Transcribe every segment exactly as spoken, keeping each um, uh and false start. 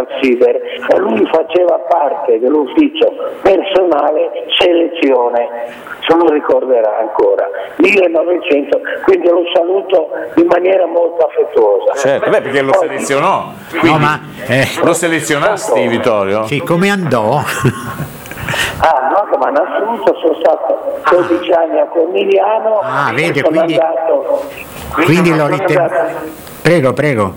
Italsider e lui faceva parte dell'ufficio personale selezione, se lo ricorderà ancora, millenovecento, quindi lo saluto in maniera molto affettuosa. Certo, beh, perché lo selezionò, no, ma, eh, lo selezionasti, Vittorio? Sì, come andò? Ah, no, ma in assoluto sono stato dodici anni a Cornigliano. Ah, vedi, sono quindi, andato, quindi lo sono ritengo. andato- Prego, prego.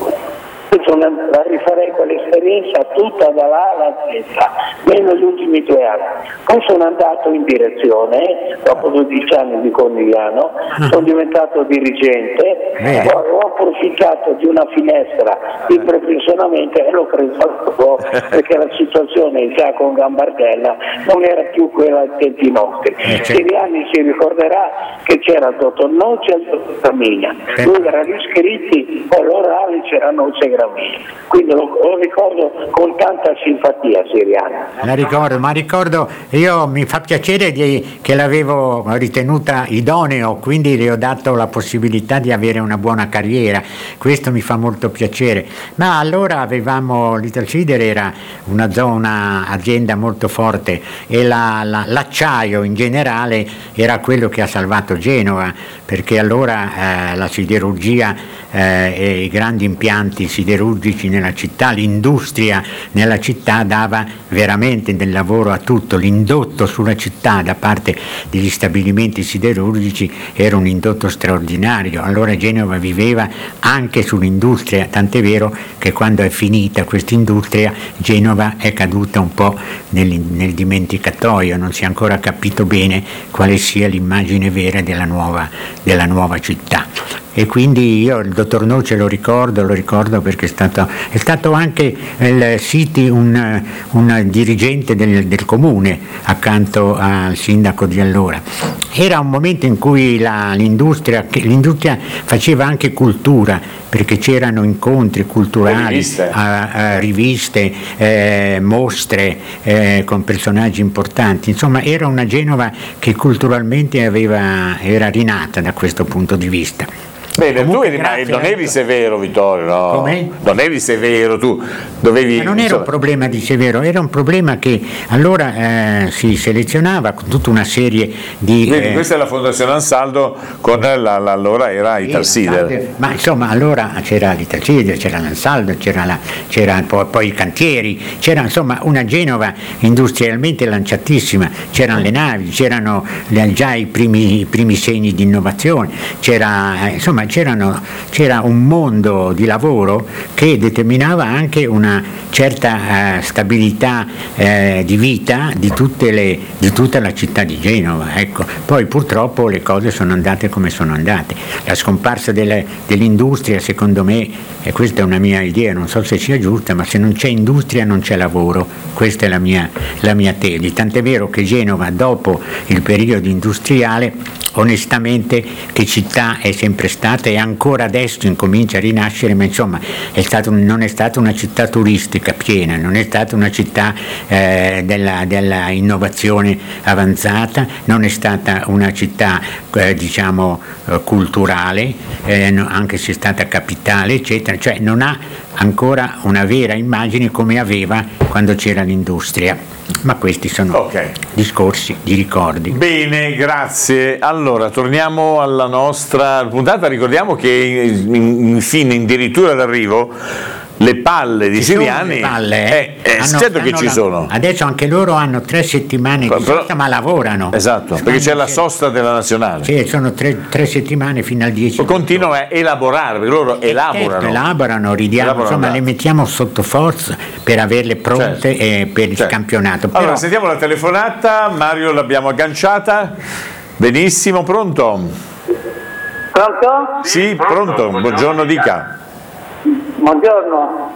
sono- la rifarei quell'esperienza tutta dall'A alla Z, meno gli ultimi due anni. Poi sono andato in direzione, dopo dodici anni di Cornigliano, sono diventato dirigente, Bene. ho, ho approfittato di una finestra di prepensionamento e l'ho preso perché la situazione già con Gambardella non era più quella ai tempi nostri. Siriani si ricorderà che c'era il dottor Noce e il dottor Gramigna, lui era gli iscritti, poi l'orale c'era Noce e Gramigna, quindi lo, lo ricordo con tanta simpatia Siriani. La ricordo, ma ricordo, io mi fa piacere di, che l'avevo ritenuta idoneo, quindi le ho dato la possibilità di avere una buona carriera, questo mi fa molto piacere. Ma allora avevamo, l'Italsider era una zona, azienda molto forte e la, la, l'acciaio in generale era quello che ha salvato Genova, perché allora eh, la siderurgia eh, e i grandi impianti siderurgici nella città, l'industria nella città dava veramente del lavoro a tutto, l'indotto sulla città da parte degli stabilimenti siderurgici era un indotto straordinario, allora Genova viveva anche sull'industria, tant'è vero che quando è finita questa industria Genova è caduta un po' nel, nel dimenticatoio, non si è ancora capito bene quale sia l'immagine vera della nuova, della nuova città. E quindi io il dottor Noce lo ricordo, lo ricordo perché è stato, è stato anche il Siti un, un dirigente del, del comune accanto al sindaco di allora. Era un momento in cui la, l'industria, l'industria faceva anche cultura, perché c'erano incontri culturali, riviste, a, a riviste eh, mostre eh, con personaggi importanti, insomma era una Genova che culturalmente aveva, era rinata da questo punto di vista. Bene, Comunque, tu eri, grazie, non eri severo, Vittorio, no? Come? Non eri severo, tu dovevi... Ma non era insomma... un problema di severo, era un problema che allora eh, si selezionava con tutta una serie di... Vedi, eh, questa è la Fondazione Ansaldo con la, la, allora era Italsider. Ma insomma allora c'era l'Italsider, c'era l'Ansaldo, c'era, la, c'era poi, poi i cantieri, c'era insomma una Genova industrialmente lanciatissima, c'erano le navi, c'erano già i primi, i primi segni di innovazione, c'era, eh, insomma c'erano, c'era un mondo di lavoro che determinava anche una certa eh, stabilità eh, di vita di, tutte le, di tutta la città di Genova. Ecco. Poi purtroppo le cose sono andate come sono andate. La scomparsa delle, dell'industria, secondo me, e questa è una mia idea, non so se sia giusta, ma se non c'è industria non c'è lavoro, questa è la mia, la mia tesi. Tant'è vero che Genova, dopo il periodo industriale, onestamente che città è sempre stata e ancora adesso incomincia a rinascere, ma insomma è stato, non è stata una città turistica piena, non è stata una città eh, della, della innovazione avanzata, non è stata una città eh, diciamo eh, culturale, eh, no, anche se è stata capitale eccetera, cioè non ha ancora una vera immagine come aveva quando c'era l'industria. Ma questi sono okay. discorsi di ricordi. Bene, grazie. Allora, torniamo alla nostra puntata. Ricordiamo che infine, addirittura d'arrivo, le palle di ci Siriani. Le palle, eh? eh, eh, hanno, certo che ci la, sono. Adesso anche loro hanno tre settimane di sosta, ma lavorano. Esatto, perché c'è la sosta della nazionale. Sì, sono tre, tre settimane fino al dieci. Continuano a elaborare, perché loro elaborano. Certo, elaborano, ridiamo, elaborano insomma, le mettiamo sotto forza per averle pronte certo. e per il certo. campionato. Però... Allora, sentiamo la telefonata. Mario l'abbiamo agganciata. Benissimo, pronto? Pronto? Sì, pronto. Buongiorno, dica. Buongiorno.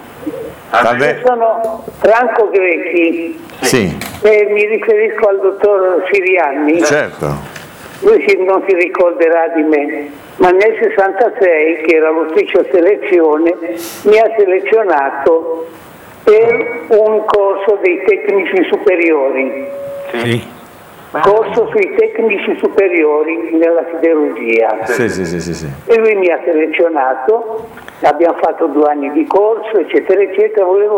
Io sono Franco Grechi. Sì. E mi riferisco al dottor Siriani. Certo. Lui non si ricorderà di me, ma nel sessantasei, che era l'ufficio selezione, mi ha selezionato per un corso dei tecnici superiori. Sì. Corso sui tecnici superiori nella siderurgia. Sì, sì, sì, sì, sì. E lui mi ha selezionato, abbiamo fatto due anni di corso, eccetera, eccetera. Volevo